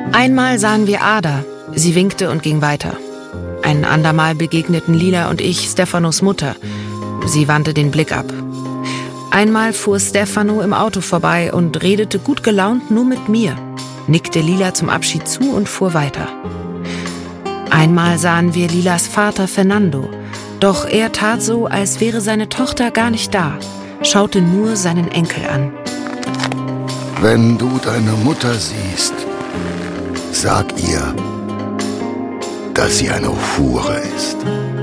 Einmal sahen wir Ada. Sie winkte und ging weiter. Ein andermal begegneten Lila und ich Stefanos Mutter. Sie wandte den Blick ab. Einmal fuhr Stefano im Auto vorbei und redete gut gelaunt nur mit mir, nickte Lila zum Abschied zu und fuhr weiter. Einmal sahen wir Lilas Vater Fernando, doch er tat so, als wäre seine Tochter gar nicht da, schaute nur seinen Enkel an. Wenn du deine Mutter siehst, sag ihr, dass sie eine Hure ist.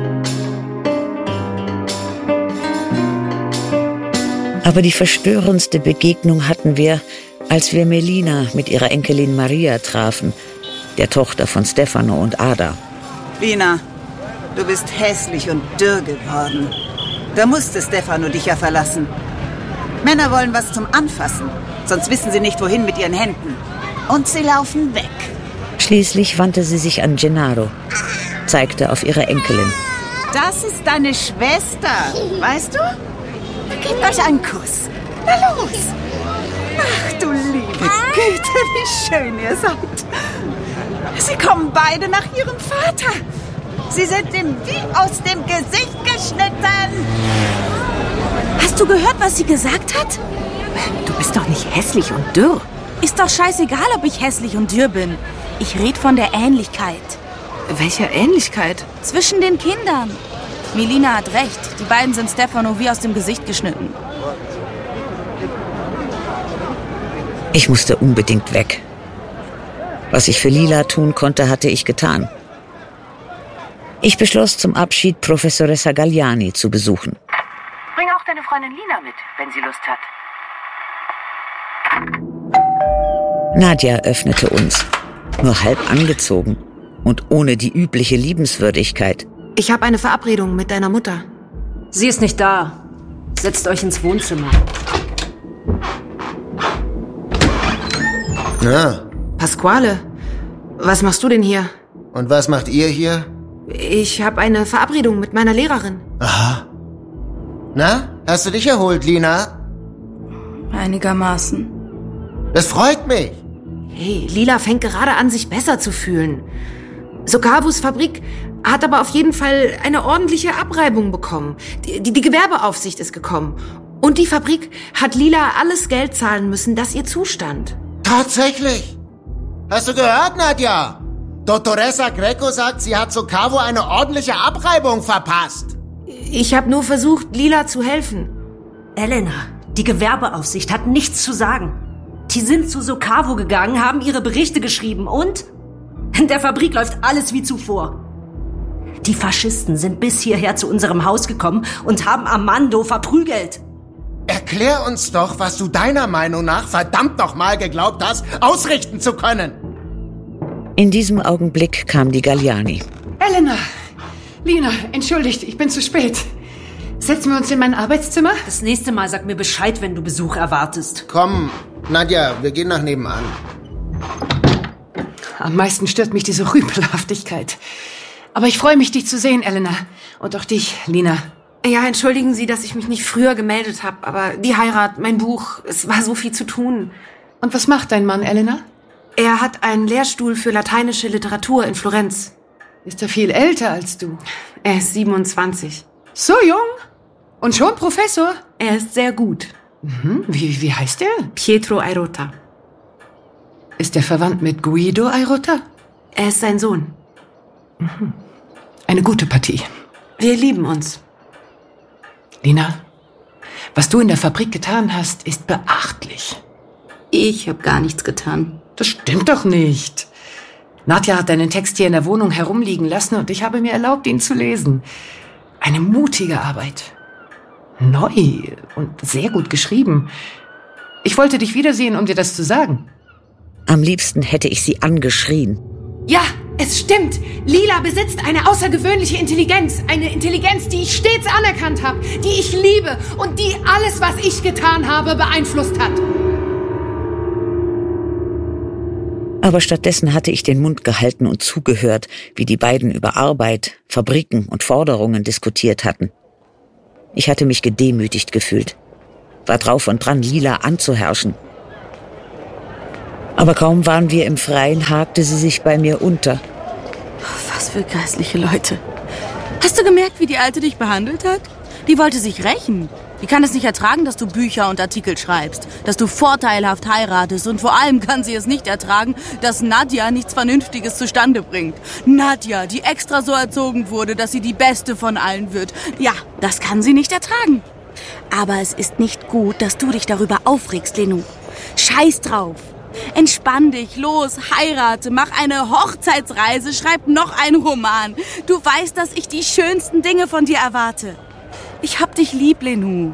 Aber die verstörendste Begegnung hatten wir, als wir Melina mit ihrer Enkelin Maria trafen, der Tochter von Stefano und Ada. Lina, du bist hässlich und dürr geworden. Da musste Stefano dich ja verlassen. Männer wollen was zum Anfassen, sonst wissen sie nicht, wohin mit ihren Händen. Und sie laufen weg. Schließlich wandte sie sich an Gennaro, zeigte auf ihre Enkelin. Das ist deine Schwester, weißt du? Gebt euch einen Kuss. Na los. Ach du liebe Güte, wie schön ihr seid. Sie kommen beide nach ihrem Vater. Sie sind ihm wie aus dem Gesicht geschnitten. Hast du gehört, was sie gesagt hat? Du bist doch nicht hässlich und dürr. Ist doch scheißegal, ob ich hässlich und dürr bin. Ich rede von der Ähnlichkeit. Welcher Ähnlichkeit? Zwischen den Kindern. Melina hat recht. Die beiden sind Stefano wie aus dem Gesicht geschnitten. Ich musste unbedingt weg. Was ich für Lila tun konnte, hatte ich getan. Ich beschloss zum Abschied, Professoressa Galliani zu besuchen. Bring auch deine Freundin Lina mit, wenn sie Lust hat. Nadja öffnete uns, nur halb angezogen und ohne die übliche Liebenswürdigkeit. Ich habe eine Verabredung mit deiner Mutter. Sie ist nicht da. Setzt euch ins Wohnzimmer. Na, Pasquale, was machst du denn hier? und was macht ihr hier? Ich habe eine Verabredung mit meiner Lehrerin. Aha. Na, hast du dich erholt, Lina? Einigermaßen. Das freut mich. Hey, Lila fängt gerade an, sich besser zu fühlen. Sokavus Fabrik hat aber auf jeden Fall eine ordentliche Abreibung bekommen. Die Gewerbeaufsicht ist gekommen. Und die Fabrik hat Lila alles Geld zahlen müssen, das ihr zustand. Tatsächlich. Hast du gehört, Nadja? Dottoressa Greco sagt, sie hat Sokavo eine ordentliche Abreibung verpasst. Ich habe nur versucht, Lila zu helfen. Elena, die Gewerbeaufsicht hat nichts zu sagen. Die sind zu Sokavo gegangen, haben ihre Berichte geschrieben und in der Fabrik läuft alles wie zuvor. Die Faschisten sind bis hierher zu unserem Haus gekommen und haben Armando verprügelt. Erklär uns doch, was du deiner Meinung nach verdammt nochmal geglaubt hast, ausrichten zu können. In diesem Augenblick kam die Galliani. Elena! Lina, entschuldigt, ich bin zu spät. Setzen wir uns in mein Arbeitszimmer? Das nächste Mal sag mir Bescheid, wenn du Besuch erwartest. Komm, Nadja, wir gehen nach nebenan. Am meisten stört mich diese Rüpelhaftigkeit. Aber ich freue mich, dich zu sehen, Elena. Und auch dich, Lina. Ja, entschuldigen Sie, dass ich mich nicht früher gemeldet habe, aber die Heirat, mein Buch, es war so viel zu tun. Und was macht dein Mann, Elena? Er hat einen Lehrstuhl für lateinische Literatur in Florenz. Ist er viel älter als du? Er ist 27. So jung? Und schon Professor? Er ist sehr gut. Wie heißt er? Pietro Airota. Ist er verwandt mit Guido Airota? Er ist sein Sohn. Eine gute Partie. Wir lieben uns. Lina, was du in der Fabrik getan hast, ist beachtlich. Ich habe gar nichts getan. Das stimmt doch nicht. Nadja hat deinen Text hier in der Wohnung herumliegen lassen und ich habe mir erlaubt, ihn zu lesen. Eine mutige Arbeit. Neu und sehr gut geschrieben. Ich wollte dich wiedersehen, um dir das zu sagen. Am liebsten hätte ich sie angeschrien. Ja, es stimmt. Lila besitzt eine außergewöhnliche Intelligenz. Eine Intelligenz, die ich stets anerkannt habe, die ich liebe und die alles, was ich getan habe, beeinflusst hat. Aber stattdessen hatte ich den Mund gehalten und zugehört, wie die beiden über Arbeit, Fabriken und Forderungen diskutiert hatten. Ich hatte mich gedemütigt gefühlt, war drauf und dran, Lila anzuherrschen. Aber kaum waren wir im Freien, hakte sie sich bei mir unter. Was für geistliche Leute. Hast du gemerkt, wie die Alte dich behandelt hat? Die wollte sich rächen. Die kann es nicht ertragen, dass du Bücher und Artikel schreibst, dass du vorteilhaft heiratest und vor allem kann sie es nicht ertragen, dass Nadja nichts Vernünftiges zustande bringt. Nadja, die extra so erzogen wurde, dass sie die Beste von allen wird. Ja, das kann sie nicht ertragen. Aber es ist nicht gut, dass du dich darüber aufregst, Lenu. Scheiß drauf. Entspann dich, los, heirate, mach eine Hochzeitsreise, schreib noch einen Roman. Du weißt, dass ich die schönsten Dinge von dir erwarte. Ich hab dich lieb, Lenu.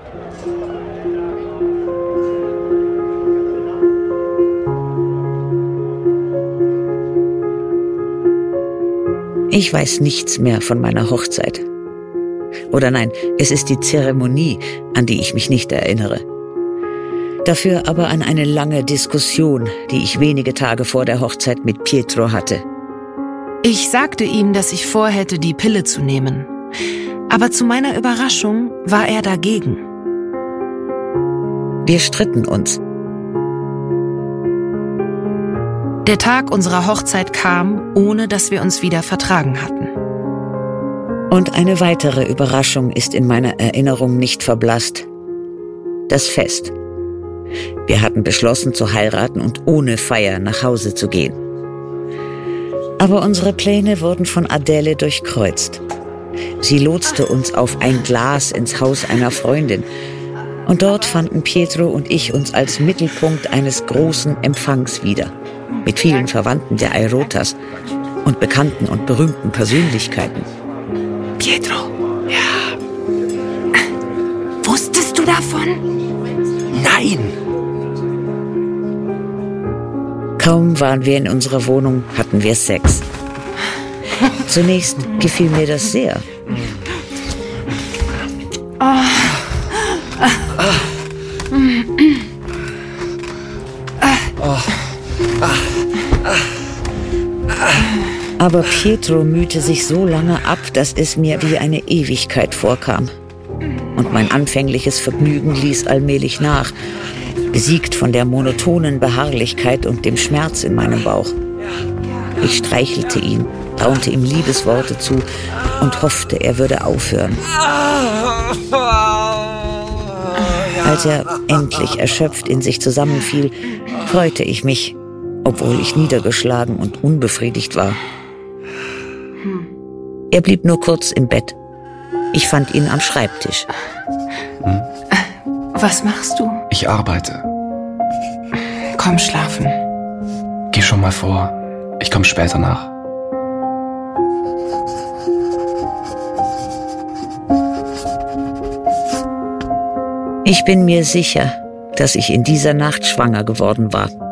Ich weiß nichts mehr von meiner Hochzeit. Oder nein, es ist die Zeremonie, an die ich mich nicht erinnere. Dafür aber an eine lange Diskussion, die ich wenige Tage vor der Hochzeit mit Pietro hatte. Ich sagte ihm, dass ich vorhätte, die Pille zu nehmen. Aber zu meiner Überraschung war er dagegen. Wir stritten uns. Der Tag unserer Hochzeit kam, ohne dass wir uns wieder vertragen hatten. Und eine weitere Überraschung ist in meiner Erinnerung nicht verblasst. Das Fest. Wir hatten beschlossen zu heiraten und ohne Feier nach Hause zu gehen. Aber unsere Pläne wurden von Adele durchkreuzt. Sie lotste uns auf ein Glas ins Haus einer Freundin. Und dort fanden Pietro und ich uns als Mittelpunkt eines großen Empfangs wieder. Mit vielen Verwandten der Airotas und bekannten und berühmten Persönlichkeiten. Pietro, ja. Wusstest du davon? Nein! Kaum waren wir in unserer Wohnung, hatten wir Sex. Zunächst gefiel mir das sehr. Aber Pietro mühte sich so lange ab, dass es mir wie eine Ewigkeit vorkam. Und mein anfängliches Vergnügen ließ allmählich nach, besiegt von der monotonen Beharrlichkeit und dem Schmerz in meinem Bauch. Ich streichelte ihn, raunte ihm Liebesworte zu und hoffte, er würde aufhören. Als er endlich erschöpft in sich zusammenfiel, freute ich mich, obwohl ich niedergeschlagen und unbefriedigt war. Er blieb nur kurz im Bett. Ich fand ihn am Schreibtisch. Was machst du? Ich arbeite. Komm schlafen. Geh schon mal vor. Ich komme später nach. Ich bin mir sicher, dass ich in dieser Nacht schwanger geworden war.